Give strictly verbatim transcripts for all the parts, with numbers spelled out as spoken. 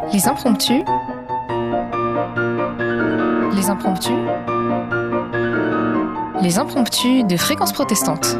Les impromptus. Les impromptus. Les impromptus de Fréquence Protestante.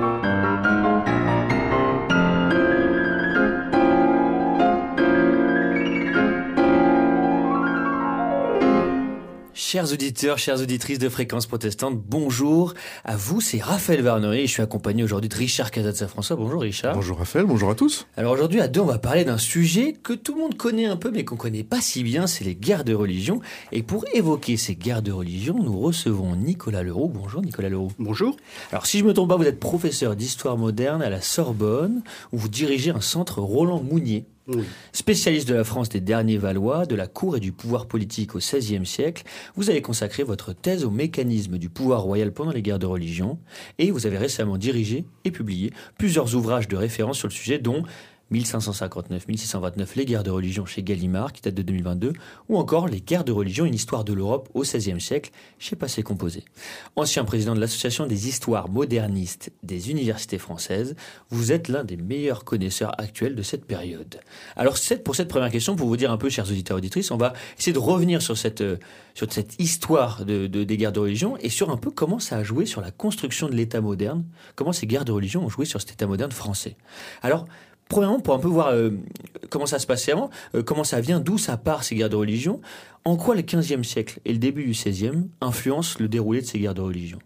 Chers auditeurs, chères auditrices de Fréquence Protestante, bonjour à vous, c'est Raphaël Varnoy et je suis accompagné aujourd'hui de Richard Casazza-François. Bonjour Richard. Bonjour Raphaël, bonjour à tous. Alors aujourd'hui à deux, on va parler d'un sujet que tout le monde connaît un peu mais qu'on connaît pas si bien, c'est les guerres de religion. Et pour évoquer ces guerres de religion, nous recevons Nicolas Leroux. Bonjour Nicolas Leroux. Bonjour. Alors si je me trompe pas, vous êtes professeur d'histoire moderne à la Sorbonne où vous dirigez un centre Roland Mounier. Oui. Spécialiste de la France des derniers Valois, de la cour et du pouvoir politique au seizième siècle, vous avez consacré votre thèse au mécanisme du pouvoir royal pendant les guerres de religion et vous avez récemment dirigé et publié plusieurs ouvrages de référence sur le sujet dont mille cinq cent cinquante-neuf à mille six cent vingt-neuf, les guerres de religion chez Gallimard, qui date de deux mille vingt-deux, ou encore les guerres de religion, une histoire de l'Europe au seizième siècle, chez Passé Composé. Ancien président de l'Association des histoires modernistes des universités françaises, vous êtes l'un des meilleurs connaisseurs actuels de cette période. Alors, pour cette première question, pour vous dire un peu, chers auditeurs et auditrices, on va essayer de revenir sur cette, sur cette histoire de, de, des guerres de religion et sur un peu comment ça a joué sur la construction de l'État moderne, comment ces guerres de religion ont joué sur cet État moderne français. Alors, premièrement, pour un peu voir euh, comment ça se passait avant, euh, comment ça vient, d'où ça part ces guerres de religion, en quoi le quinzième siècle et le début du seizième influencent le déroulé de ces guerres de religion?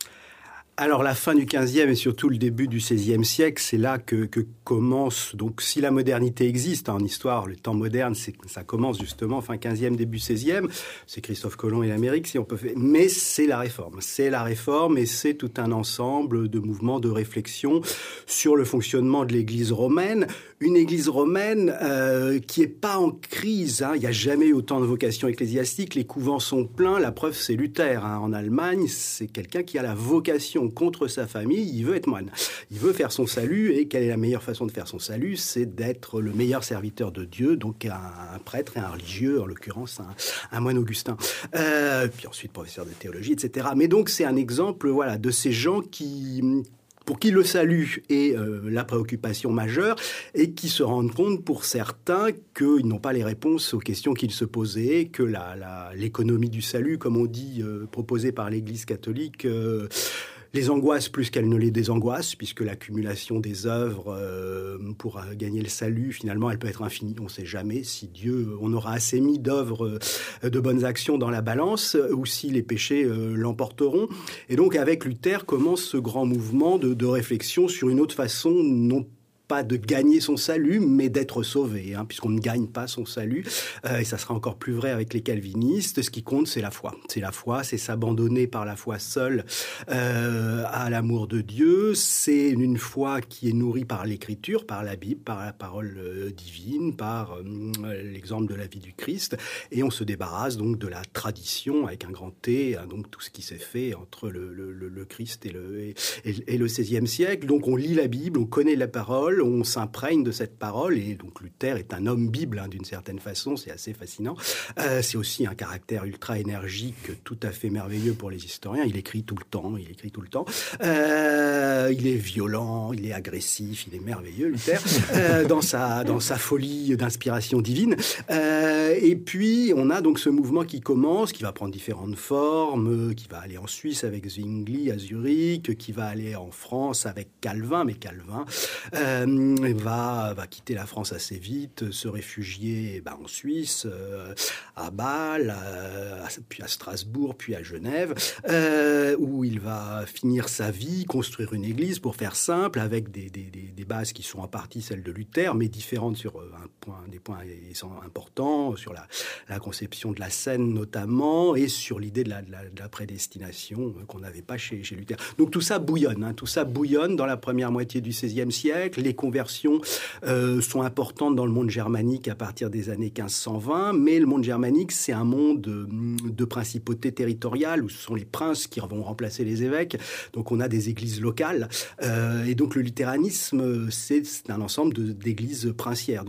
Alors la fin du quinzième et surtout le début du seizième siècle, c'est là que, que commence, donc si la modernité existe hein, en histoire, le temps moderne, c'est, ça commence justement fin quinzième, début seizième, c'est Christophe Colomb et l'Amérique si on peut faire, mais c'est la réforme, c'est la réforme et c'est tout un ensemble de mouvements de réflexion sur le fonctionnement de l'Église romaine, une Église romaine euh, qui est pas en crise, hein, il n'y a jamais eu autant de vocations ecclésiastiques, les couvents sont pleins, la preuve c'est Luther hein, en Allemagne, c'est quelqu'un qui a la vocation contre sa famille, il veut être moine. Il veut faire son salut, et quelle est la meilleure façon de faire son salut? C'est d'être le meilleur serviteur de Dieu, donc un, un prêtre et un religieux, en l'occurrence un, un moine augustin. Euh, puis ensuite professeur de théologie, et cetera. Mais donc c'est un exemple voilà, de ces gens qui... pour qui le salut est euh, la préoccupation majeure et qui se rendent compte pour certains qu'ils n'ont pas les réponses aux questions qu'ils se posaient, que la, la, l'économie du salut, comme on dit, euh, proposée par l'Église catholique, euh, les angoisse plus qu'elle ne les désangoisse, puisque l'accumulation des œuvres euh, pour gagner le salut, finalement, elle peut être infinie. On ne sait jamais si Dieu, on aura assez mis d'œuvres, euh, de bonnes actions dans la balance, ou si les péchés euh, l'emporteront. Et donc, avec Luther, commence ce grand mouvement de, de réflexion sur une autre façon, non pas de gagner son salut, mais d'être sauvé, hein, puisqu'on ne gagne pas son salut. Euh, et ça sera encore plus vrai avec les calvinistes. Ce qui compte, c'est la foi. C'est la foi, c'est s'abandonner par la foi seule euh, à l'amour de Dieu. C'est une foi qui est nourrie par l'Écriture, par la Bible, par la parole euh, divine, par euh, l'exemple de la vie du Christ. Et on se débarrasse donc de la tradition, avec un grand T, hein, donc tout ce qui s'est fait entre le, le, le Christ et le, et, et le seizième siècle. Donc on lit la Bible, on connaît la parole, on s'imprègne de cette parole, et donc Luther est un homme Bible hein, d'une certaine façon, c'est assez fascinant. Euh, c'est aussi un caractère ultra énergique, tout à fait merveilleux pour les historiens. Il écrit tout le temps, il écrit tout le temps. Euh, il est violent, il est agressif, il est merveilleux, Luther, euh, dans sa dans sa folie d'inspiration divine. Euh, et puis on a donc ce mouvement qui commence, qui va prendre différentes formes, qui va aller en Suisse avec Zwingli à Zurich, qui va aller en France avec Calvin, mais Calvin euh, Va, va quitter la France assez vite, se réfugier ben, en Suisse, euh, à Bâle, à, puis à Strasbourg, puis à Genève, euh, où il va finir sa vie, construire une église, pour faire simple, avec des, des, des, des bases qui sont en partie celles de Luther, mais différentes sur un point, des points importants, sur la, la conception de la scène notamment, et sur l'idée de la, de la, de la prédestination qu'on n'avait pas chez, chez Luther. Donc tout ça bouillonne, hein, tout ça bouillonne dans la première moitié du seizième siècle. Les conversions euh, sont importantes dans le monde germanique à partir des années quinze cent vingt, mais le monde germanique, c'est un monde de, de principautés territoriales où ce sont les princes qui vont remplacer les évêques. Donc on a des églises locales. Euh, et donc le luthéranisme, c'est, c'est un ensemble de, d'églises princières d'une certaine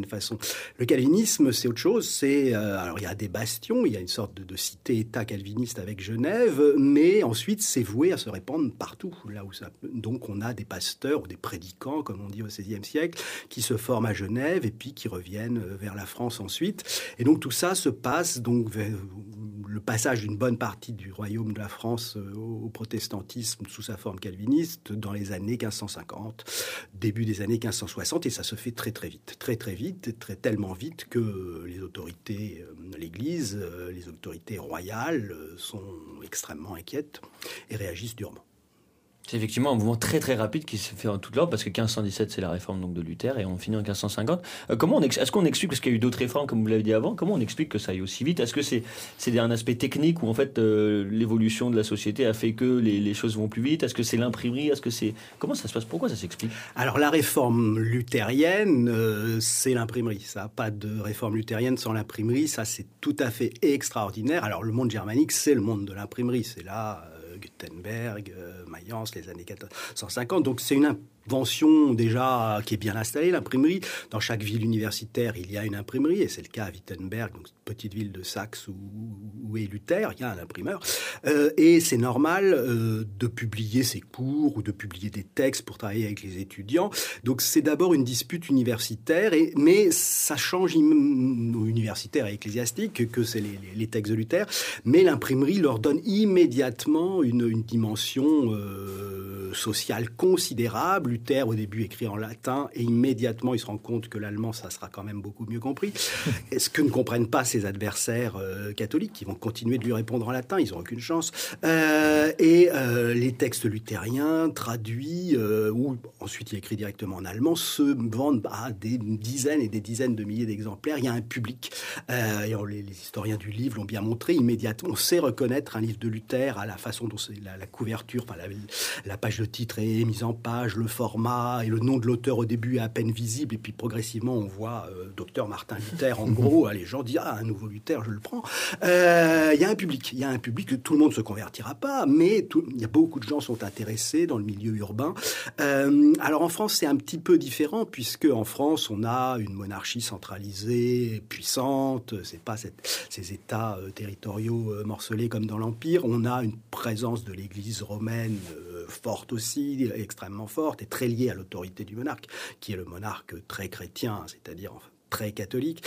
façon. Le calvinisme, c'est autre chose. C'est, euh, alors, il y a des bastions, il y a une sorte de, de cité-État calviniste avec Genève, mais ensuite, c'est voué à se répandre partout. Là où ça, donc, on a des pasteurs ou des prédicants, comme on dit au seizième siècle, qui se forment à Genève et puis qui reviennent vers la France ensuite. Et donc, tout ça se passe donc vers le passage d'une bonne partie du royaume de la France au protestantisme sous sa forme calviniste dans les années quinze cent cinquante, début des années quinze cent soixante, et ça se fait très très vite, très très vite, très, tellement vite que les autorités, l'Église, les autorités royales sont extrêmement inquiètes et réagissent durement. C'est effectivement un mouvement très très rapide qui se fait en toute l'ordre parce que quinze cent dix-sept c'est la réforme donc de Luther et on finit en quinze cent cinquante. Euh, comment on ex- est-ce qu'on explique, parce qu'il y a eu d'autres réformes comme vous l'avez dit avant, comment on explique que ça aille aussi vite? Est-ce que c'est, c'est un aspect technique où en fait euh, l'évolution de la société a fait que les, les choses vont plus vite? Est-ce que c'est l'imprimerie? Est-ce que c'est comment ça se passe? Pourquoi ça s'explique? Alors la réforme luthérienne, euh, c'est l'imprimerie. Ça, pas de réforme luthérienne sans l'imprimerie. Ça, c'est tout à fait extraordinaire. Alors le monde germanique, c'est le monde de l'imprimerie. C'est là. Euh, Gutenberg, euh, Mayence, les années quatorze cent cinquante. Donc c'est une invention déjà qui est bien installée, l'imprimerie. Dans chaque ville universitaire, il y a une imprimerie, et c'est le cas à Wittenberg, donc petite ville de Saxe où, où est Luther, il y a un imprimeur. Euh, et c'est normal euh, de publier ses cours ou de publier des textes pour travailler avec les étudiants. Donc c'est d'abord une dispute universitaire, et, mais ça change im- universitaire et ecclésiastique, que c'est les, les, les textes de Luther. Mais l'imprimerie leur donne immédiatement une, une dimension euh, sociale considérable. Luther, au début, écrit en latin, et immédiatement, il se rend compte que l'allemand, ça sera quand même beaucoup mieux compris. Ce que ne comprennent pas ses adversaires euh, catholiques, qui vont continuer de lui répondre en latin, ils n'ont aucune chance. Euh, et euh, les textes luthériens traduits, euh, ou ensuite il écrit directement en allemand, se vendent à des dizaines et des dizaines de milliers d'exemplaires. Il y a un public. Euh, et on, les, les historiens du livre l'ont bien montré, immédiatement, on sait reconnaître un livre de Luther à la façon dont c'est la, la couverture, enfin la, la page de titre est mise en page, le format et le nom de l'auteur au début est à peine visible, et puis progressivement on voit euh, docteur Martin Luther en gros. Les gens disent ah, un nouveau Luther, je le prends. Euh, il y a un public, il y a un public. Tout le monde se convertira pas, mais tout, il y a beaucoup de gens sont intéressés dans le milieu urbain. Euh, alors en France c'est un petit peu différent, puisque en France on a une monarchie centralisée puissante. C'est pas cette, ces États euh, territoriaux euh, morcelés comme dans l'Empire. On a une présence de l'Église romaine euh, forte aussi, extrêmement forte, et très liée à l'autorité du monarque, qui est le monarque très chrétien, c'est-à-dire enfin, très catholique.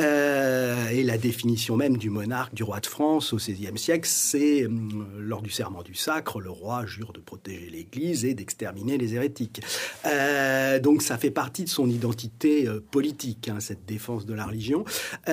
Euh, et la définition même du monarque, du roi de France au seizième siècle, c'est euh, lors du serment du sacre, le roi jure de protéger l'Église et d'exterminer les hérétiques. Euh, donc ça fait partie de son identité euh, politique, hein, cette défense de la religion.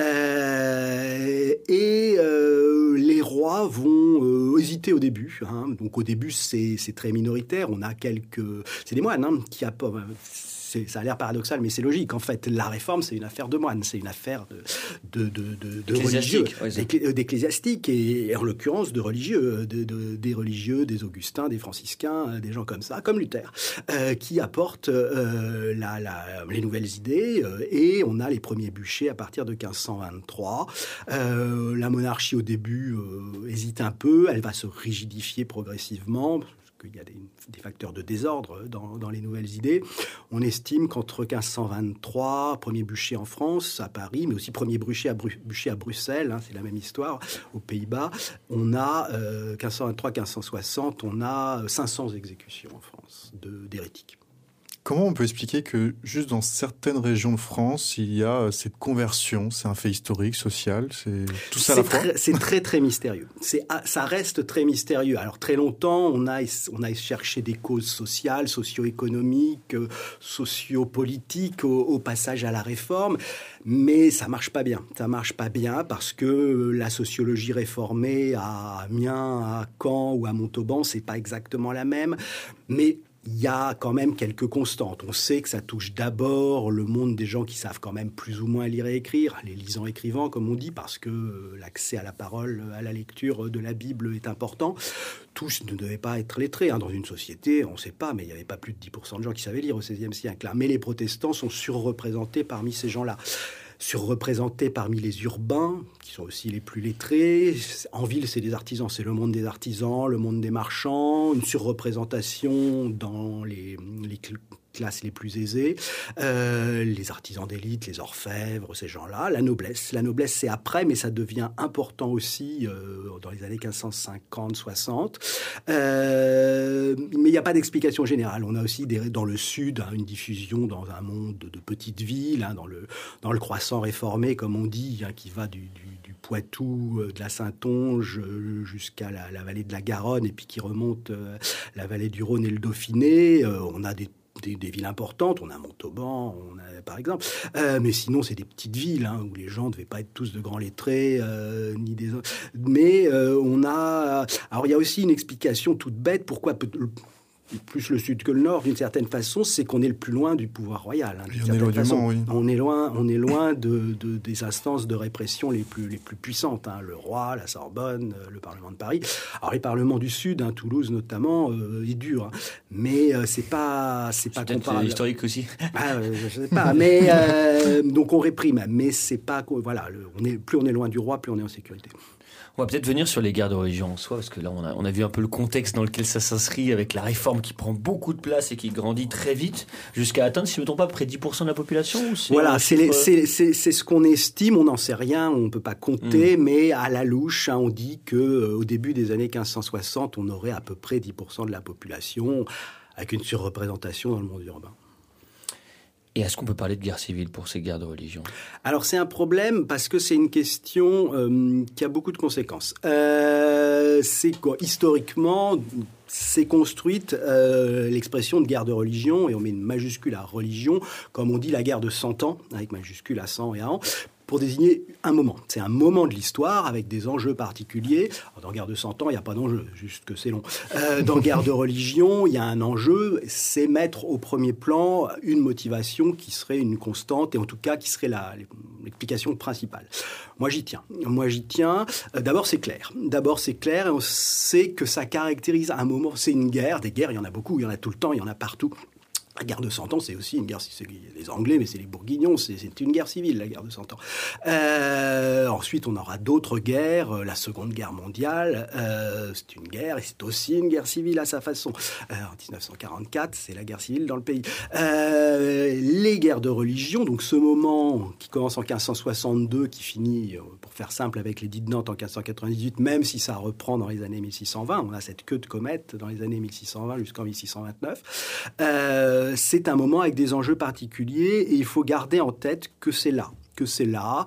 Euh, et euh, les rois vont euh, hésiter au début. Hein. Donc au début, c'est, c'est très minoritaire. On a quelques... C'est des moines hein, qui apportent... C'est, ça a l'air paradoxal, mais c'est logique. En fait, la réforme, c'est une affaire de moines, c'est une affaire de, de, de, de, de religieux, ouais, d'ecclésiastiques, et, et en l'occurrence de religieux, de, de, des religieux, des augustins, des franciscains, des gens comme ça, comme Luther, euh, qui apportent euh, la, la, les nouvelles idées. Euh, et on a les premiers bûchers à partir de quinze cent vingt-trois. Euh, la monarchie, au début, euh, hésite un peu. Elle va se rigidifier progressivement. Il y a des, des facteurs de désordre dans, dans les nouvelles idées. On estime qu'entre quinze cent vingt-trois, premier bûcher en France, à Paris, mais aussi premier bûcher à, Bru- bûcher à Bruxelles, hein, c'est la même histoire, aux Pays-Bas, on a, euh, quinze cent vingt-trois quinze cent soixante, on a cinq cents exécutions en France de, d'hérétiques. Comment on peut expliquer que juste dans certaines régions de France, il y a cette conversion? C'est un fait historique, social, c'est tout ça à la fois? Très, c'est très, très mystérieux. C'est, ça reste très mystérieux. Alors, très longtemps, on a, on a cherché des causes sociales, socio-économiques, socio-politiques au, au passage à la réforme, mais ça marche pas bien. Ça marche pas bien parce que la sociologie réformée à Amiens, à Caen ou à Montauban, c'est pas exactement la même, mais il y a quand même quelques constantes. On sait que ça touche d'abord le monde des gens qui savent quand même plus ou moins lire et écrire, les lisants-écrivants, comme on dit, parce que l'accès à la parole, à la lecture de la Bible est important. Tous ne devaient pas être lettrés. Hein. Dans une société, on ne sait pas, mais il n'y avait pas plus de dix pour cent de gens qui savaient lire au seizième siècle. Là. Mais les protestants sont surreprésentés parmi ces gens-là. Surreprésentés parmi les urbains, qui sont aussi les plus lettrés. En ville, c'est des artisans, c'est le monde des artisans, le monde des marchands, une surreprésentation dans les, les classes les plus aisées, euh, les artisans d'élite, les orfèvres, ces gens-là, la noblesse. La noblesse, c'est après, mais ça devient important aussi euh, dans les années quinze cent cinquante soixante. Euh, mais il n'y a pas d'explication générale. On a aussi des, dans le sud hein, une diffusion dans un monde de, de petites villes, hein, dans, le, dans le croissant réformé, comme on dit, hein, qui va du, du, du Poitou, euh, de la Saintonge euh, jusqu'à la, la vallée de la Garonne, et puis qui remonte euh, la vallée du Rhône et le Dauphiné. Euh, on a des Des, des villes importantes, on a Montauban, on a, par exemple, euh, mais sinon c'est des petites villes hein, où les gens ne devaient pas être tous de grands lettrés, euh, ni des. Mais euh, on a. Alors il y a aussi une explication toute bête pourquoi peut... plus le sud que le nord, d'une certaine façon, c'est qu'on est le plus loin du pouvoir royal. Hein, on est loin du Mans, oui. On est loin, on est loin de, de, des instances de répression les plus, les plus puissantes. Hein, le roi, la Sorbonne, le Parlement de Paris. Alors les parlements du sud, hein, Toulouse notamment, euh, est dur. Hein, mais euh, c'est pas, c'est pas comparable. Historique aussi. Ah, euh, je sais pas. Mais euh, donc on réprime, mais c'est pas voilà. Le, on est plus on est loin du roi, plus on est en sécurité. On va peut-être venir sur les guerres de religion en soi, parce que là, on a, on a vu un peu le contexte dans lequel ça s'inscrit, avec la réforme qui prend beaucoup de place et qui grandit très vite, jusqu'à atteindre, si je ne me trompe pas, près de dix pour cent de la population. Ou c'est voilà, c'est, les, chiffre... c'est, c'est, c'est ce qu'on estime, on n'en sait rien, on ne peut pas compter, mmh. mais à la louche, hein, on dit qu'au euh, début des années quinze cent soixante, on aurait à peu près dix pour cent de la population, avec une surreprésentation dans le monde urbain. Et est-ce qu'on peut parler de guerre civile pour ces guerres de religion ? Alors c'est un problème parce que c'est une question euh, qui a beaucoup de conséquences. Euh, c'est quoi ? Historiquement, c'est construite euh, l'expression de guerre de religion, et on met une majuscule à religion, comme on dit la guerre de cent ans, avec majuscule à cent et à an, pour désigner un moment. C'est un moment de l'histoire avec des enjeux particuliers. Alors, dans Guerre de cent ans, il n'y a pas d'enjeu, juste que c'est long. Euh, dans Guerre de religion, il y a un enjeu, c'est mettre au premier plan une motivation qui serait une constante, et en tout cas qui serait la, l'explication principale. Moi, j'y tiens. Moi, j'y tiens. Euh, d'abord, c'est clair. D'abord, c'est clair, et on sait que ça caractérise un moment. C'est une guerre. Des guerres, il y en a beaucoup, il y en a tout le temps, il y en a partout. La guerre de cent ans, c'est aussi une guerre, c'est les Anglais, mais c'est les Bourguignons, c'est, c'est une guerre civile, la guerre de cent ans. Euh, ensuite, on aura d'autres guerres, la Seconde Guerre mondiale, euh, c'est une guerre, et c'est aussi une guerre civile à sa façon. Euh, en dix-neuf cent quarante-quatre, c'est la guerre civile dans le pays. Euh, les guerres de religion, donc ce moment qui commence en quinze cent soixante-deux, qui finit, pour faire simple, avec l'édit de Nantes en quinze cent quatre-vingt-dix-huit, même si ça reprend dans les années mille six cent vingt, on a cette queue de comète dans les années mille six cent vingt jusqu'en mille six cent vingt-neuf, euh, c'est un moment avec des enjeux particuliers, et il faut garder en tête que c'est là, que c'est là,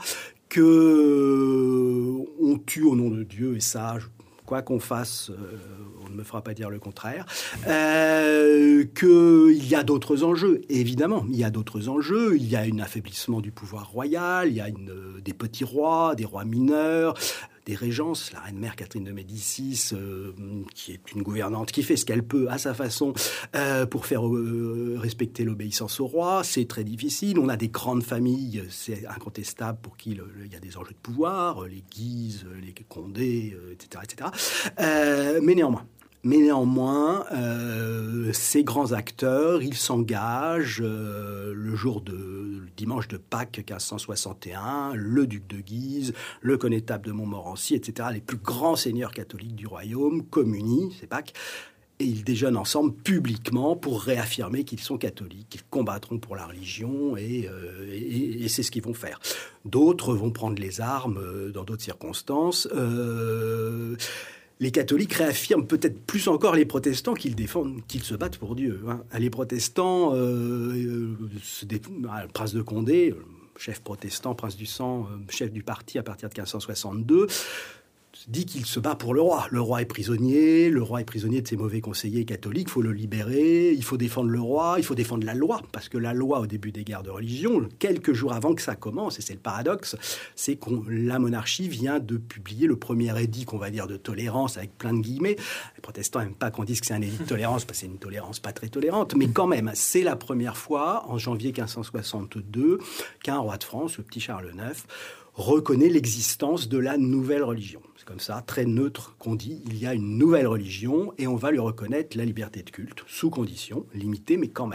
que on tue au nom de Dieu, et ça, quoi qu'on fasse, euh, on ne me fera pas dire le contraire, euh, qu'il y a d'autres enjeux, évidemment, il y a d'autres enjeux, il y a un affaiblissement du pouvoir royal, il y a une, des petits rois, des rois mineurs, des régences, la reine-mère Catherine de Médicis, euh, qui est une gouvernante qui fait ce qu'elle peut à sa façon euh, pour faire euh, respecter l'obéissance au roi. C'est très difficile. On a des grandes familles, c'est incontestable, pour qui le, le, il y a des enjeux de pouvoir, les Guises, les Condés, euh, et cetera, et cetera. Euh, mais néanmoins, Mais néanmoins, euh, ces grands acteurs, ils s'engagent euh, le jour de le dimanche de Pâques quinze cent soixante et un, le duc de Guise, le connétable de Montmorency, et cetera, les plus grands seigneurs catholiques du royaume, communient, c'est Pâques, et ils déjeunent ensemble publiquement pour réaffirmer qu'ils sont catholiques, qu'ils combattront pour la religion, et, euh, et, et c'est ce qu'ils vont faire. D'autres vont prendre les armes euh, dans d'autres circonstances. Euh, Les catholiques réaffirment peut-être plus encore les protestants qu'ils défendent, qu'ils se battent pour Dieu. Hein. Les protestants, euh, euh, dé... le prince de Condé, chef protestant, prince du sang, euh, chef du parti à partir de quinze cent soixante-deux, dit qu'il se bat pour le roi. Le roi est prisonnier, le roi est prisonnier de ses mauvais conseillers catholiques, il faut le libérer, il faut défendre le roi, il faut défendre la loi, parce que la loi, au début des guerres de religion, quelques jours avant que ça commence, et c'est le paradoxe, c'est que la monarchie vient de publier le premier édit, qu'on va dire, de tolérance, avec plein de guillemets. Les protestants n'aiment pas qu'on dise que c'est un édit de tolérance, parce que c'est une tolérance pas très tolérante, mais quand même, c'est la première fois, en janvier quinze cent soixante-deux, qu'un roi de France, le petit Charles neuf, reconnaît l'existence de la nouvelle religion. C'est comme ça, très neutre, qu'on dit il y a une nouvelle religion et on va lui reconnaître la liberté de culte, sous conditions, limitées, mais quand même.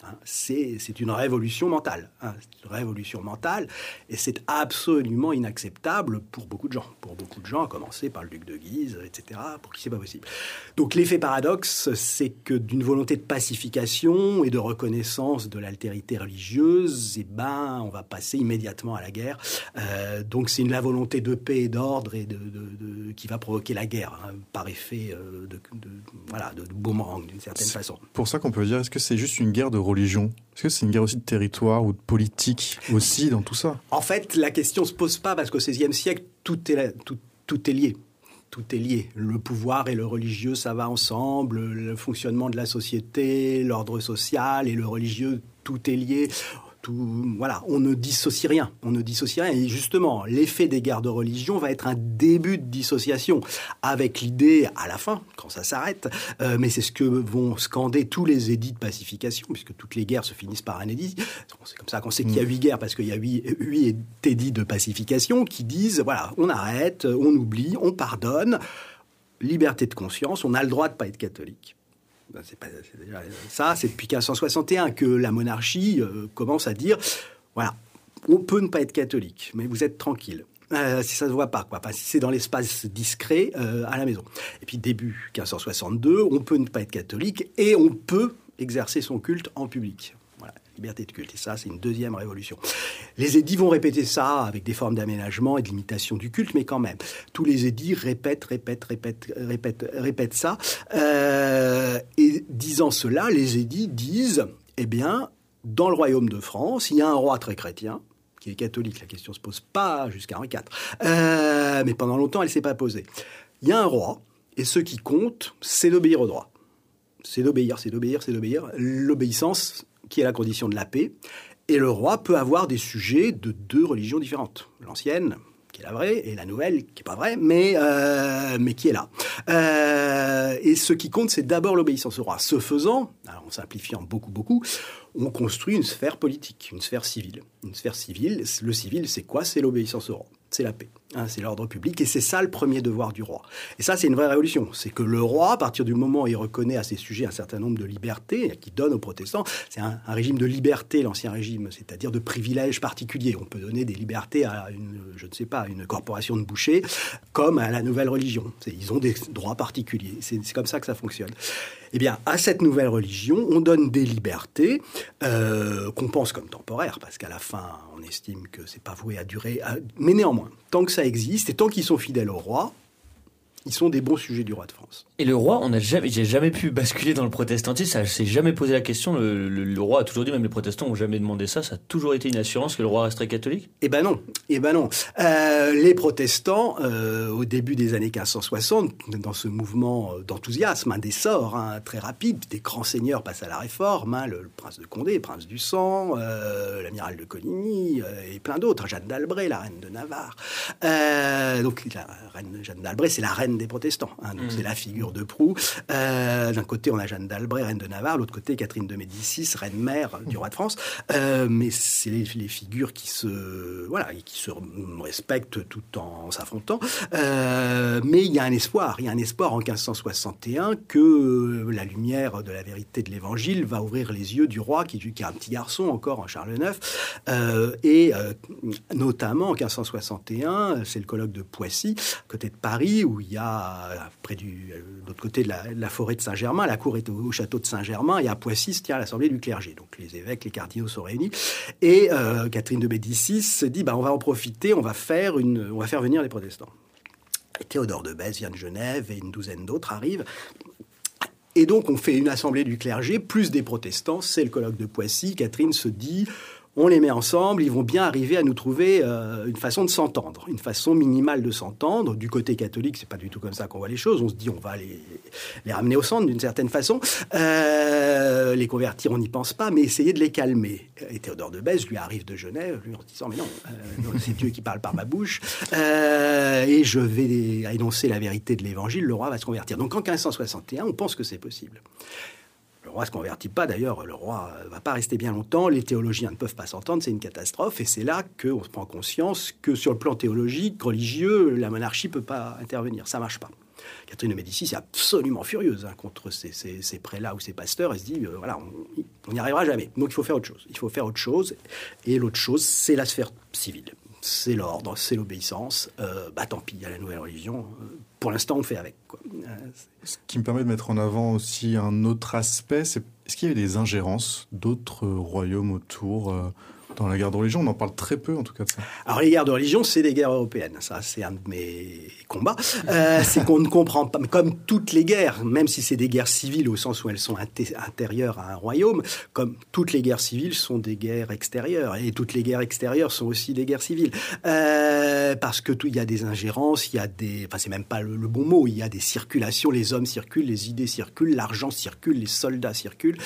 Hein, c'est, c'est une révolution mentale. Hein, c'est une révolution mentale, et c'est absolument inacceptable pour beaucoup de gens. Pour beaucoup de gens, à commencer par le duc de Guise, et cetera, pour qui c'est pas possible. Donc l'effet paradoxe, c'est que d'une volonté de pacification et de reconnaissance de l'altérité religieuse, eh ben, on va passer immédiatement à la guerre. Euh, donc c'est une, la volonté de paix et d'ordre et de, de, de, qui va provoquer la guerre, hein, par effet euh, de, de, voilà, de, de boomerang, d'une certaine c'est façon. Pour ça qu'on peut dire, est-ce que c'est juste une guerre de religion ? Est-ce que c'est une guerre aussi de territoire ou de politique aussi dans tout ça ? En fait, la question ne se pose pas parce qu'au seizième siècle, tout est, tout, tout est lié. Tout est lié. Le pouvoir et le religieux, ça va ensemble. Le fonctionnement de la société, l'ordre social et le religieux, tout est lié. Tout, voilà, on ne dissocie rien. On ne dissocie rien. Et justement, l'effet des guerres de religion va être un début de dissociation, avec l'idée, à la fin, quand ça s'arrête, euh, mais c'est ce que vont scander tous les édits de pacification, puisque toutes les guerres se finissent par un édit. C'est comme ça qu'on sait qu'il y a huit guerres, parce qu'il y a huit, huit édits de pacification qui disent, voilà, on arrête, on oublie, on pardonne, liberté de conscience, on a le droit de ne pas être catholique. C'est pas, c'est déjà, ça, c'est depuis quinze cent soixante et un que la monarchie euh, commence à dire, voilà, on peut ne pas être catholique, mais vous êtes tranquille. Euh, si ça ne se voit pas, quoi. Enfin, si c'est dans l'espace discret euh, à la maison. Et puis début quinze cent soixante-deux, on peut ne pas être catholique et on peut exercer son culte en public. Voilà, liberté de culte. Et ça, c'est une deuxième révolution. Les édits vont répéter ça avec des formes d'aménagement et de limitation du culte, mais quand même, tous les édits répètent, répètent, répètent, répètent, répètent ça. Euh, et disant cela, les édits disent, eh bien, dans le royaume de France, il y a un roi très chrétien, qui est catholique, la question ne se pose pas jusqu'à Henri quatre. Euh, mais pendant longtemps, elle ne s'est pas posée. Il y a un roi, et ce qui compte, c'est d'obéir au droit. C'est d'obéir, c'est d'obéir, c'est d'obéir. L'obéissance, qui est la condition de la paix. Et le roi peut avoir des sujets de deux religions différentes. L'ancienne, qui est la vraie, et la nouvelle, qui n'est pas vraie, mais, euh, mais qui est là. Euh, et ce qui compte, c'est d'abord l'obéissance au roi. Ce faisant, alors en simplifiant beaucoup, beaucoup, on construit une sphère politique, une sphère civile. Une sphère civile, le civil, c'est quoi ? C'est l'obéissance au roi. C'est la paix, hein, c'est l'ordre public, et c'est ça le premier devoir du roi. Et ça, c'est une vraie révolution. C'est que le roi, à partir du moment où il reconnaît à ses sujets un certain nombre de libertés, qu'il donne aux protestants, c'est un, un régime de liberté, l'ancien régime, c'est-à-dire de privilèges particuliers. On peut donner des libertés à une, je ne sais pas, une corporation de bouchers, comme à la nouvelle religion. C'est, ils ont des droits particuliers. C'est, c'est comme ça que ça fonctionne. Eh bien, à cette nouvelle religion, on donne des libertés euh, qu'on pense comme temporaires, parce qu'à la fin, on estime que c'est pas voué à durer. À... Mais néanmoins, tant que ça existe et tant qu'ils sont fidèles au roi, ils sont des bons sujets du roi de France. Et le roi, on n'a jamais, j'ai jamais pu basculer dans le protestantisme. Ça s'est jamais posé la question. Le, le, le roi a toujours dit, même les protestants n'ont jamais demandé ça. Ça a toujours été une assurance que le roi resterait catholique. Eh ben non, eh ben non. Euh, les protestants, euh, au début des années quinze cent soixante, dans ce mouvement d'enthousiasme, un d'essor hein, très rapide, des grands seigneurs passent à la réforme, hein, le, le prince de Condé, le prince du Sang, euh, l'amiral de Coligny euh, et plein d'autres, Jeanne d'Albret, la reine de Navarre. Euh, donc la reine Jeanne d'Albret, c'est la reine des protestants, hein, donc mmh. c'est la figure de proue. Euh, d'un côté, on a Jeanne d'Albret, reine de Navarre, l'autre côté, Catherine de Médicis, reine-mère du roi de France. Euh, mais c'est les, les figures qui se, voilà, qui se respectent tout en s'affrontant. Euh, mais il y a un espoir, il y a un espoir en quinze cent soixante et un que la lumière de la vérité de l'Évangile va ouvrir les yeux du roi, qui, qui est un petit garçon encore, en Charles neuf. Euh, et euh, notamment en quinze cent soixante et un, c'est le colloque de Poissy, à côté de Paris, où il y a, près du, de l'autre côté de la, de la forêt de Saint-Germain, la cour est au, au château de Saint-Germain, et à Poissy se tient l'assemblée du clergé. Donc les évêques, les cardinaux sont réunis. Et euh, Catherine de Médicis se dit, bah, on va en profiter, on va faire, une, on va faire venir les protestants. Et Théodore de Bèze vient de Genève, et une douzaine d'autres arrivent. Et donc on fait une assemblée du clergé, plus des protestants, c'est le colloque de Poissy. Catherine se dit... On les met ensemble, ils vont bien arriver à nous trouver euh, une façon de s'entendre, une façon minimale de s'entendre. Du côté catholique, c'est pas du tout comme ça qu'on voit les choses. On se dit, on va les, les ramener au centre d'une certaine façon. Euh, les convertir, on n'y pense pas, mais essayer de les calmer. Et Théodore de Bèze, lui, arrive de Genève, lui, en se disant, mais non, euh, c'est Dieu qui parle par ma bouche, euh, et je vais énoncer la vérité de l'Évangile, le roi va se convertir. Donc en quinze cent soixante et un, on pense que c'est possible. Le roi ne se convertit pas, d'ailleurs, le roi ne va pas rester bien longtemps, les théologiens ne peuvent pas s'entendre, c'est une catastrophe, et c'est là qu'on se prend conscience que sur le plan théologique, religieux, la monarchie ne peut pas intervenir, ça ne marche pas. Catherine de Médicis est absolument furieuse hein, contre ces, ces, ces prélats ou ces pasteurs. Elle se dit, euh, voilà, on n'y arrivera jamais. Donc il faut faire autre chose. Il faut faire autre chose. Et l'autre chose, c'est la sphère civile. C'est l'ordre, c'est l'obéissance. Euh, bah tant pis, il y a la nouvelle religion. Euh, pour l'instant, on fait avec, quoi. Euh, Ce qui me permet de mettre en avant aussi un autre aspect, c'est est-ce qu'il y avait des ingérences d'autres royaumes autour euh, dans la guerre de religion? On en parle très peu, en tout cas, de ça. Alors, les guerres de religion, c'est des guerres européennes. Ça, c'est un de mes combats. Euh, c'est qu'on ne comprend pas, comme toutes les guerres, même si c'est des guerres civiles au sens où elles sont inté- intérieures à un royaume, comme toutes les guerres civiles sont des guerres extérieures. Et toutes les guerres extérieures sont aussi des guerres civiles. Euh, parce que tout, il y a des ingérences, il y a des... Enfin, c'est même pas le, le bon mot. Il y a des circulations. Les hommes circulent, les idées circulent, l'argent circule, les soldats circulent.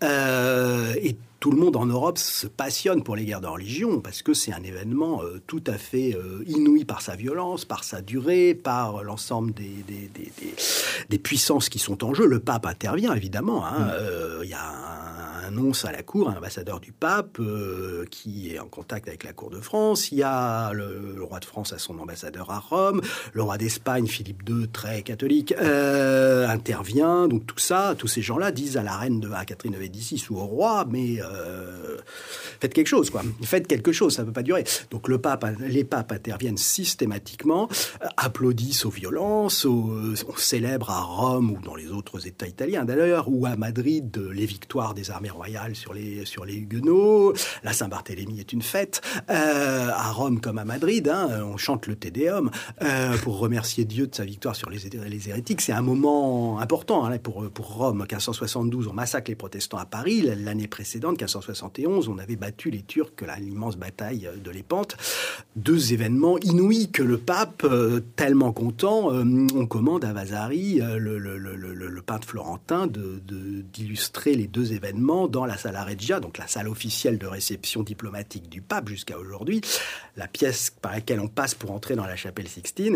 Euh, et tout le monde en Europe se passionne pour les guerres de religion parce que c'est un événement euh, tout à fait euh, inouï par sa violence, par sa durée, par l'ensemble des, des, des, des, des puissances qui sont en jeu. Le pape intervient, évidemment. Hein. Mmh. Euh, il y a un, un nonce à la cour, un ambassadeur du pape euh, qui est en contact avec la cour de France. Il y a le, le roi de France a son ambassadeur à Rome. Le roi d'Espagne, Philippe deux, très catholique, euh, intervient. Donc tout ça, tous ces gens-là disent à la reine de à Catherine de Médicis ou au roi, mais euh, Euh, faites quelque chose, quoi. Faites quelque chose, ça ne peut pas durer. Donc le pape, les papes interviennent systématiquement, euh, applaudissent aux violences, aux, on célèbre à Rome ou dans les autres États italiens d'ailleurs, ou à Madrid les victoires des armées royales sur les, sur les Huguenots. La Saint-Barthélemy est une fête. Euh, à Rome comme à Madrid, hein, on chante le Te Deum euh, pour remercier Dieu de sa victoire sur les, les hérétiques. C'est un moment important hein, pour, pour Rome. quinze cent soixante-douze, on massacre les protestants à Paris. L'année précédente, quinze cent soixante et onze, on avait battu les Turcs à l'immense bataille de Lépante. Deux événements inouïs que le pape, euh, tellement content, euh, on commande à Vasari, euh, le, le, le, le, le peintre florentin, de, de, d'illustrer les deux événements dans la Sala Regia, donc la salle officielle de réception diplomatique du pape jusqu'à aujourd'hui, la pièce par laquelle on passe pour entrer dans la chapelle Sixtine,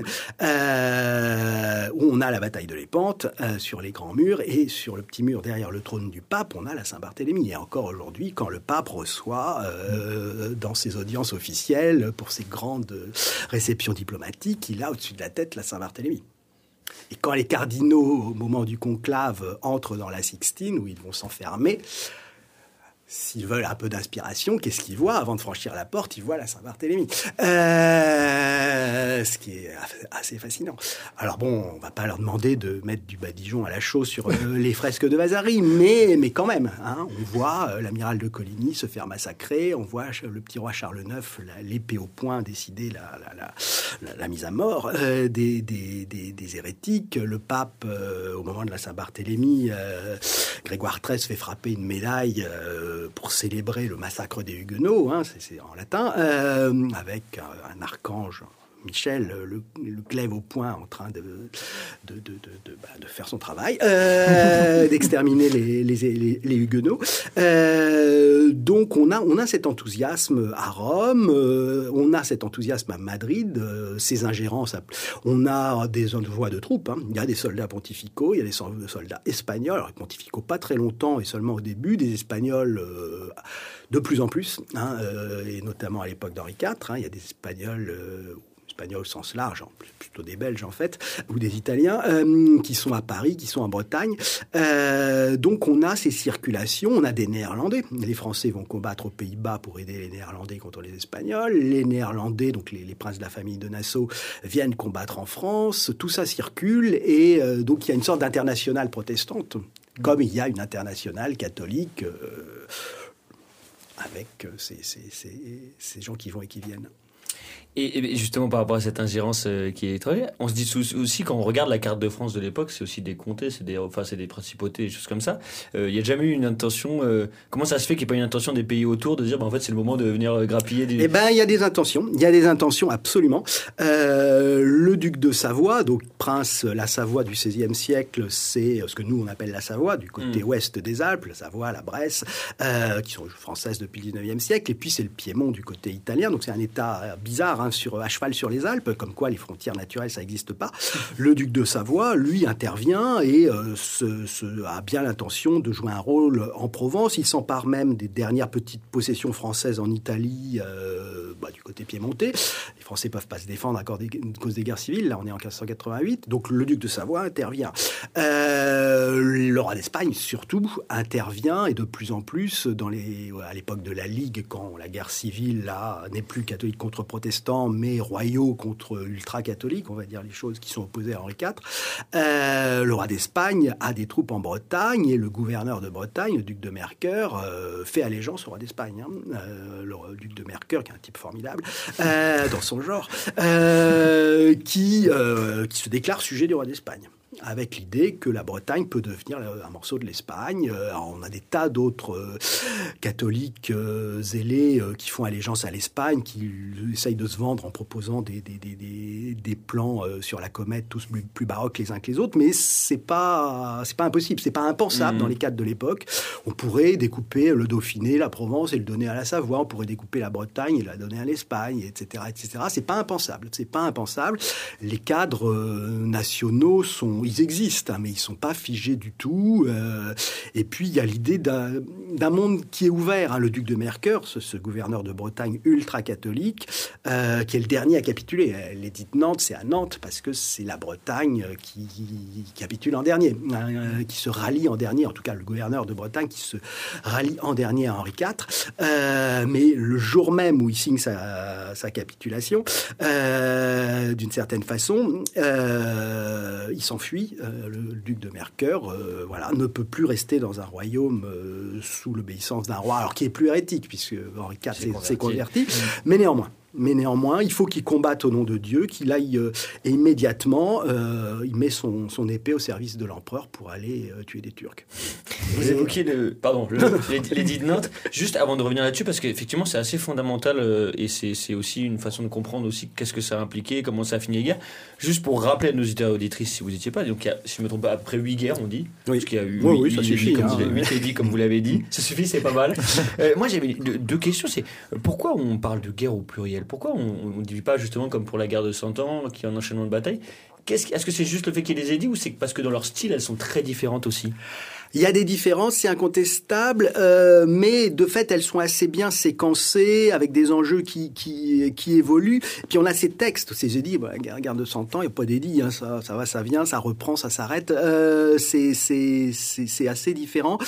euh, où on a la bataille de Lépante euh, sur les grands murs, et sur le petit mur derrière le trône du pape, on a la Saint-Barthélemy. Et encore aujourd'hui, quand le pape reçoit euh, dans ses audiences officielles pour ses grandes réceptions diplomatiques, il a au-dessus de la tête la Saint-Barthélemy. Et quand les cardinaux, au moment du conclave, entrent dans la Sixtine, où ils vont s'enfermer, s'ils veulent un peu d'inspiration, qu'est-ce qu'ils voient avant de franchir la porte? Ils voient la Saint-Barthélemy. Euh, ce qui est assez fascinant. Alors bon, on va pas leur demander de mettre du badigeon à la chaux sur euh, les fresques de Vasari, mais, mais quand même, hein, on voit euh, l'amiral de Coligny se faire massacrer, on voit le petit roi Charles neuf, la, l'épée au poing, décider la, la, la, la, la mise à mort euh, des, des, des, des hérétiques. Le pape, euh, au moment de la Saint-Barthélemy, euh, Grégoire treize fait frapper une médaille euh, pour célébrer le massacre des Huguenots, hein, c'est, c'est en latin, euh, avec un, un archange, Michel, le, le glaive au poing, en train de, de, de, de, de, bah, de faire son travail, euh, d'exterminer les, les, les, les Huguenots. Euh, donc on a, on a cet enthousiasme à Rome, euh, on a cet enthousiasme à Madrid, euh, ces ingérences. À, on a des envois de troupes, hein. Il y a des soldats pontificaux, il y a des soldats espagnols, alors pontificaux pas très longtemps et seulement au début, des Espagnols euh, de plus en plus, hein, euh, et notamment à l'époque d'Henri quatre, hein, il y a des Espagnols... Euh, Espagnols au sens large, plutôt des Belges en fait, ou des Italiens, euh, qui sont à Paris, qui sont en Bretagne. Euh, donc on a ces circulations, on a des Néerlandais. Les Français vont combattre aux Pays-Bas pour aider les Néerlandais contre les Espagnols. Les Néerlandais, donc les, les princes de la famille de Nassau, viennent combattre en France. Tout ça circule et euh, donc il y a une sorte d'internationale protestante, comme il y a une internationale catholique euh, avec ces, ces, ces, ces gens qui vont et qui viennent. Et justement, par rapport à cette ingérence euh, qui est très... On se dit aussi, quand on regarde la carte de France de l'époque, c'est aussi des comtés, c'est des, enfin, c'est des principautés, des choses comme ça. Il euh, n'y a jamais eu une intention... Euh, comment ça se fait qu'il n'y ait pas une intention des pays autour de dire, bah, en fait, c'est le moment de venir grappiller des... Eh bien, il y a des intentions. Il y a des intentions, absolument. Euh, le duc de Savoie, donc prince la Savoie du seizième siècle, c'est ce que nous, on appelle la Savoie, du côté mmh. ouest des Alpes, la Savoie, la Bresse, euh, qui sont françaises depuis le dix-neuvième siècle. Et puis, c'est le Piémont du côté italien. Donc, c'est un état bizarre, hein, hein, sur, à cheval sur les Alpes, comme quoi les frontières naturelles, ça n'existe pas. Le duc de Savoie, lui, intervient et euh, se, se, a bien l'intention de jouer un rôle en Provence. Il s'empare même des dernières petites possessions françaises en Italie, euh, bah, du côté piémontais. Les Français ne peuvent pas se défendre à cause des, à cause des guerres civiles. Là, on est en quinze cent quatre-vingt-huit. Donc, le duc de Savoie intervient. Euh, le roi d'Espagne, surtout, intervient et de plus en plus dans les, à l'époque de la Ligue, quand la guerre civile là n'est plus catholique contre protestants, mais royaux contre ultra-catholiques, on va dire les choses qui sont opposées à Henri quatre. Euh, le roi d'Espagne a des troupes en Bretagne et le gouverneur de Bretagne, le duc de Mercœur, euh, fait allégeance au roi d'Espagne. Hein. Euh, le duc de Mercœur, qui est un type formidable euh, dans son genre, euh, qui, euh, qui se déclare sujet du roi d'Espagne, avec l'idée que la Bretagne peut devenir un morceau de l'Espagne. Alors, on a des tas d'autres euh, catholiques euh, zélés euh, qui font allégeance à l'Espagne, qui essayent de se vendre en proposant des, des, des, des, des plans euh, sur la comète, tous plus, plus baroques les uns que les autres, mais c'est pas, c'est pas impossible, c'est pas impensable mmh. dans les cadres de l'époque. On pourrait découper le Dauphiné, la Provence et le donner à la Savoie, on pourrait découper la Bretagne et la donner à l'Espagne, et cetera, et cetera. C'est pas impensable, c'est pas impensable. Les cadres euh, nationaux sont ils existent, hein, mais ils ne sont pas figés du tout. Euh, et puis, il y a l'idée d'un, d'un monde qui est ouvert. Hein. Le duc de Mercœur, ce, ce gouverneur de Bretagne ultra-catholique, euh, qui est le dernier à capituler. L'édit de Nantes, c'est à Nantes, parce que c'est la Bretagne qui, qui capitule en dernier, hein, qui se rallie en dernier, en tout cas le gouverneur de Bretagne qui se rallie en dernier à Henri quatre. Euh, mais le jour même où il signe sa, sa capitulation, euh, d'une certaine façon, euh, il s'enfuit. Euh, le, le duc de Mercœur euh, voilà, ne peut plus rester dans un royaume euh, sous l'obéissance d'un roi, alors qui est plus hérétique, puisque Henri quatre s'est, s'est converti, mmh. mais néanmoins. Mais néanmoins, il faut qu'il combatte au nom de Dieu, qu'il aille euh, et immédiatement, euh, il met son, son épée au service de l'empereur pour aller euh, tuer des Turcs. Vous évoquiez le, pardon, le, l'édit de Nantes. Juste avant de revenir là-dessus, parce qu'effectivement, c'est assez fondamental euh, et c'est, c'est aussi une façon de comprendre aussi qu'est-ce que ça a impliqué, comment ça a fini les guerres. Juste pour rappeler à nos auditeurs et auditrices, si vous n'étiez pas, donc il y a, si je ne me trompe pas, après huit guerres, on dit, oui. Parce qu'il y a eu oui, huit, oui, ça suffit, comme, hein. huit édits, comme vous l'avez dit. Ça suffit, c'est pas mal. Euh, moi, j'avais deux, deux questions. C'est pourquoi on parle de guerre au pluriel ? Pourquoi on ne dit pas justement comme pour la guerre de Cent Ans, qui est un enchaînement de batailles ? Qu'est-ce, est-ce que c'est juste le fait qu'il y ait des édits ou c'est parce que dans leur style, elles sont très différentes aussi ? Il y a des différences, c'est incontestable, euh, mais de fait, elles sont assez bien séquencées, avec des enjeux qui, qui, qui évoluent. Puis on a ces textes, ces édits, bah, la guerre de Cent Ans, il n'y a pas d'édit, hein, ça, ça va, ça vient, ça reprend, ça s'arrête. Euh, c'est, c'est, c'est, c'est assez différent.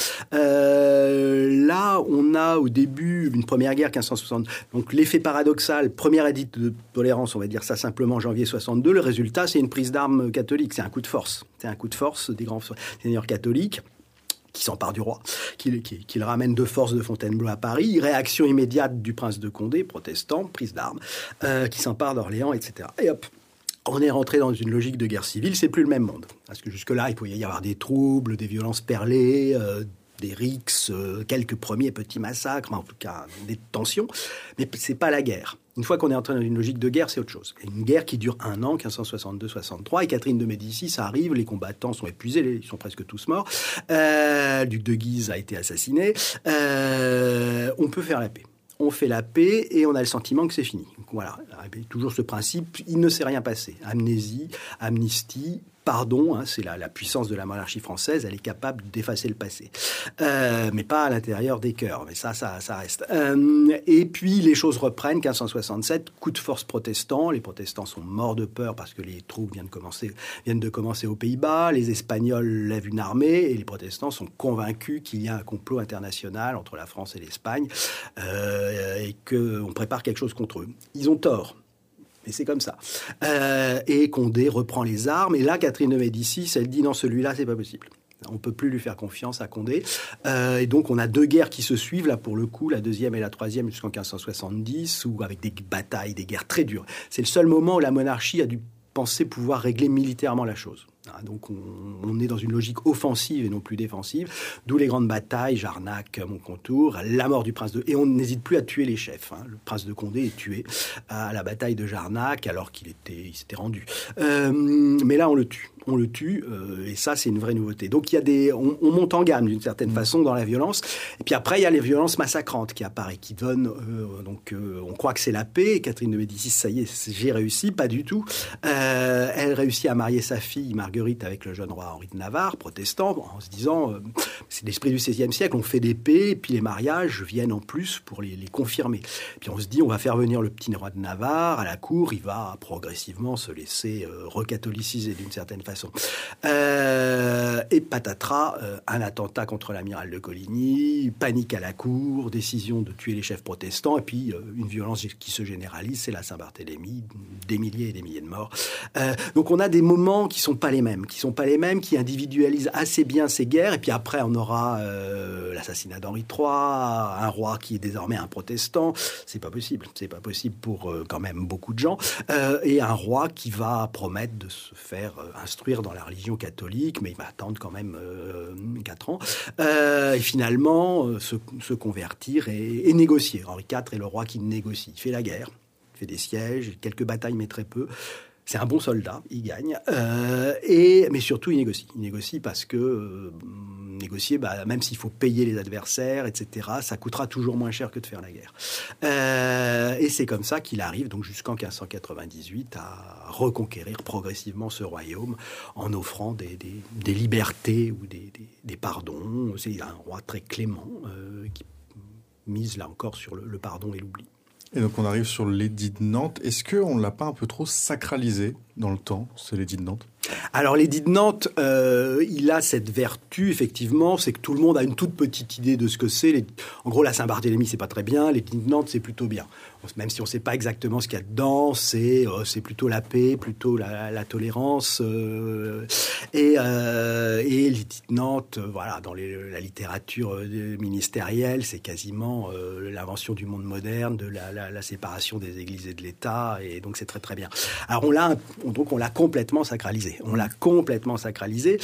Euh, là, on a au début une première guerre, quinze cent soixante, donc l'effet paradoxal, première édit de tolérance, on va dire ça simplement, janvier soixante-deux, le résultat, c'est une prise d'armes catholique, c'est un coup de force. C'est un coup de force des grands seigneurs catholiques qui s'empare du roi, qui, qui, qui le ramène de force de Fontainebleau à Paris, réaction immédiate du prince de Condé, protestant, prise d'armes, euh, qui s'empare d'Orléans, et cetera. Et hop, on est rentré dans une logique de guerre civile, c'est plus le même monde. Parce que jusque-là, il pouvait y avoir des troubles, des violences perlées, euh, des rixes, euh, quelques premiers petits massacres, en tout cas des tensions, mais c'est pas la guerre. Une fois qu'on est entré dans une logique de guerre, c'est autre chose. Une guerre qui dure un an, quinze cent soixante-deux soixante-trois, et Catherine de Médicis arrive, les combattants sont épuisés, ils sont presque tous morts. Euh, le duc de Guise a été assassiné. Euh, on peut faire la paix. On fait la paix et on a le sentiment que c'est fini. Donc voilà, toujours ce principe, il ne s'est rien passé. Amnésie, amnistie, pardon, hein, c'est la, la puissance de la monarchie française, elle est capable d'effacer le passé. Euh, mais pas à l'intérieur des cœurs, mais ça, ça, ça reste. Euh, et puis les choses reprennent, quinze cent soixante-sept, coup de force protestant, les protestants sont morts de peur parce que les troupes viennent de commencer, viennent de commencer aux Pays-Bas, les Espagnols lèvent une armée et les protestants sont convaincus qu'il y a un complot international entre la France et l'Espagne euh, et qu'on prépare quelque chose contre eux. Ils ont tort. Et c'est comme ça. Euh, et Condé reprend les armes. Et là, Catherine de Médicis, elle dit non, celui-là, c'est pas possible. On ne peut plus lui faire confiance à Condé. Euh, et donc, on a deux guerres qui se suivent, là, pour le coup, la deuxième et la troisième jusqu'en quinze cent soixante-dix, où avec des batailles, des guerres très dures. C'est le seul moment où la monarchie a dû penser pouvoir régler militairement la chose. Donc on, on est dans une logique offensive et non plus défensive, d'où les grandes batailles, Jarnac, Moncontour, la mort du prince de... Et on n'hésite plus à tuer les chefs. Hein. Le prince de Condé est tué à la bataille de Jarnac alors qu'il était, il s'était rendu. Euh, mais là, on le tue. On le tue, euh, et ça, c'est une vraie nouveauté. Donc, il y a des, on, on monte en gamme d'une certaine façon dans la violence. Et puis après, il y a les violences massacrantes qui apparaissent, qui donnent. Euh, donc, euh, on croit que c'est la paix. Catherine de Médicis, ça y est, j'ai réussi, pas du tout. Euh, elle réussit à marier sa fille Marguerite avec le jeune roi Henri de Navarre, protestant, en se disant, euh, c'est l'esprit du seizième siècle. On fait des paix, et puis les mariages viennent en plus pour les, les confirmer. Puis on se dit, on va faire venir le petit roi de Navarre à la cour. Il va progressivement se laisser euh, recatholiciser d'une certaine façon. Euh, et patatras, euh, un attentat contre l'amiral de Coligny, panique à la cour, décision de tuer les chefs protestants, et puis euh, une violence qui se généralise, c'est la Saint-Barthélemy, des milliers et des milliers de morts. Euh, donc on a des moments qui sont pas les mêmes, qui sont pas les mêmes, qui individualisent assez bien ces guerres, et puis après on aura euh, l'assassinat d'Henri trois, un roi qui est désormais un protestant, c'est pas possible, c'est pas possible pour euh, quand même beaucoup de gens, euh, et un roi qui va promettre de se faire euh, instruire dans la religion catholique, mais il va attendre quand même euh, quatre ans, euh, et finalement euh, se, se convertir et, et négocier. Henri quatre est le roi qui négocie. Il fait la guerre, il fait des sièges, quelques batailles, mais très peu. C'est un bon soldat, il gagne, euh, et, mais surtout il négocie. Il négocie parce que euh, négocier, bah, même s'il faut payer les adversaires, et cetera, ça coûtera toujours moins cher que de faire la guerre. Euh, et c'est comme ça qu'il arrive, donc jusqu'en quinze cent quatre-vingt-dix-huit, à reconquérir progressivement ce royaume en offrant des, des, des libertés ou des, des, des pardons. C'est un roi très clément euh, qui mise là encore sur le, le pardon et l'oubli. Et donc on arrive sur l'édit de Nantes. Est-ce qu'on ne l'a pas un peu trop sacralisé dans le temps, ce l'édit de Nantes ? Alors l'édit de Nantes, euh, il a cette vertu, effectivement, c'est que tout le monde a une toute petite idée de ce que c'est. Les... En gros, la Saint-Barthélemy, c'est pas très bien, l'édit de Nantes, c'est plutôt bien. Même si on ne sait pas exactement ce qu'il y a dedans, c'est, euh, c'est plutôt la paix, plutôt la, la tolérance. Euh, et, euh, et l'édit de Nantes, euh, voilà, dans les, la littérature euh, ministérielle, c'est quasiment euh, l'invention du monde moderne, de la, la, la séparation des églises et de l'État, et donc c'est très très bien. Alors on l'a, on, donc on l'a complètement sacralisé. On l'a complètement sacralisé,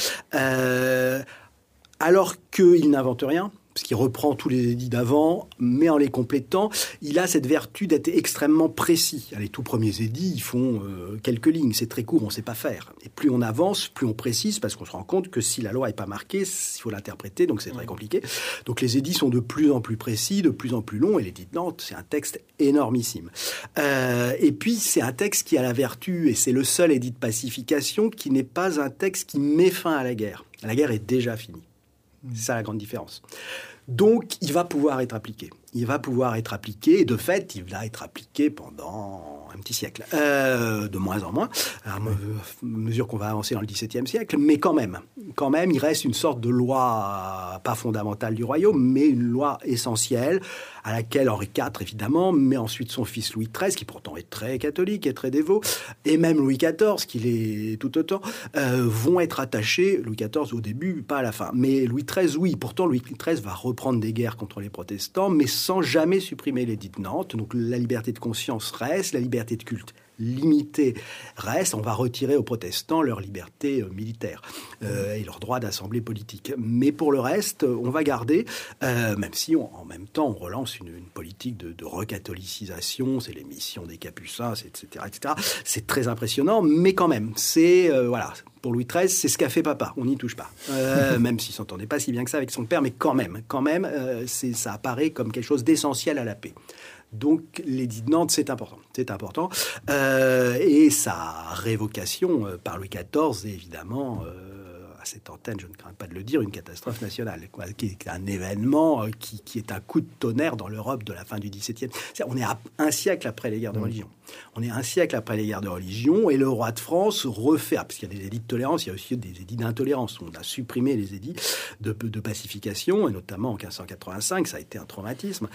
euh, alors qu'il n'invente rien, parce qu'il reprend tous les édits d'avant, mais en les complétant, il a cette vertu d'être extrêmement précis. Les tout premiers édits, ils font euh, quelques lignes, c'est très court, on ne sait pas faire. Et plus on avance, plus on précise, parce qu'on se rend compte que si la loi n'est pas marquée, il faut l'interpréter, donc c'est très compliqué. Donc les édits sont de plus en plus précis, de plus en plus longs, et l'édit de Nantes, c'est un texte énormissime. Euh, et puis, c'est un texte qui a la vertu, et c'est le seul édit de pacification qui n'est pas un texte qui met fin à la guerre. La guerre est déjà finie. C'est ça la grande différence. Donc, il va pouvoir être appliqué. Il va pouvoir être appliqué, et de fait, il va être appliqué pendant un petit siècle. Euh, de moins en moins, à mesure qu'on va avancer dans le dix-septième siècle, mais quand même, quand même, il reste une sorte de loi, pas fondamentale du royaume, mais une loi essentielle, à laquelle Henri quatre, évidemment, mais ensuite son fils Louis treize, qui pourtant est très catholique et très dévot, et même Louis quatorze, qui l'est tout autant, euh, vont être attachés. Louis quatorze au début, pas à la fin. Mais Louis treize, oui. Pourtant, Louis treize va reprendre des guerres contre les protestants, mais sans jamais supprimer l'édit de Nantes. Donc la liberté de conscience reste, la liberté de culte limitée reste. On va retirer aux protestants leur liberté euh, militaire euh, et leur droit d'assemblée politique. Mais pour le reste, on va garder, euh, même si on, en même temps on relance une, une politique de, de recatholicisation, c'est les missions des Capucins, et cetera, et cetera. C'est très impressionnant, mais quand même, c'est euh, voilà. Pour Louis treize, c'est ce qu'a fait papa. On n'y touche pas. Euh, même s'il ne s'entendait pas si bien que ça avec son père, mais quand même, quand même, euh, c'est, ça apparaît comme quelque chose d'essentiel à la paix. Donc, l'édit de Nantes, c'est important. C'est important. Euh, et sa révocation euh, par Louis quatorze est évidemment, euh, à cette antenne, je ne crains pas de le dire, une catastrophe nationale, quoi, qui est un événement euh, qui, qui est un coup de tonnerre dans l'Europe de la fin du dix-septième. On est à un siècle après les guerres de religion. On est un siècle après les guerres de religion, et le roi de France refait, ah, parce qu'il y a des édits de tolérance, il y a aussi des édits d'intolérance. On a supprimé les édits de, de pacification, et notamment en quinze cent quatre-vingt-cinq, ça a été un traumatisme.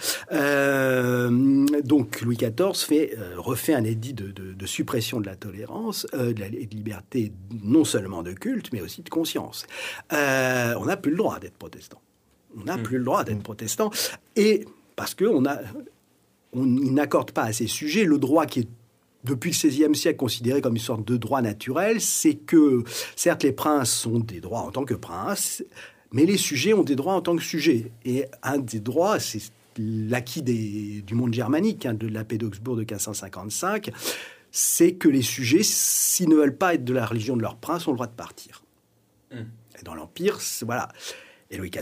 Euh, donc Louis quatorze fait, euh, refait un édit de, de, de suppression de la tolérance, euh, de la de liberté non seulement de culte, mais aussi de conscience. Euh, on n'a plus le droit d'être protestant. On n'a mmh. plus le droit d'être protestant, et parce qu'on a... On, il n'accorde pas à ces sujets le droit qui est depuis le seizième siècle considéré comme une sorte de droit naturel, c'est que, certes, les princes ont des droits en tant que princes, mais les sujets ont des droits en tant que sujets. Et un des droits, c'est l'acquis des, du monde germanique, hein, de la paix d'Augsbourg de quinze cent cinquante-cinq, c'est que les sujets, s'ils ne veulent pas être de la religion de leur prince, ont le droit de partir. Mmh. Et dans l'Empire, voilà. Et Louis